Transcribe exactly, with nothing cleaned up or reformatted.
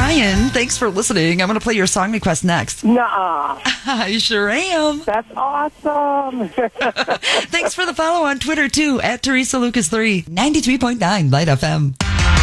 Ryan, thanks for listening. I'm going to play your song request next. Nuh-uh. I sure am. That's awesome. Thanks for the follow on Twitter, too, at Teresa Lucas three, ninety-three point nine Light F M.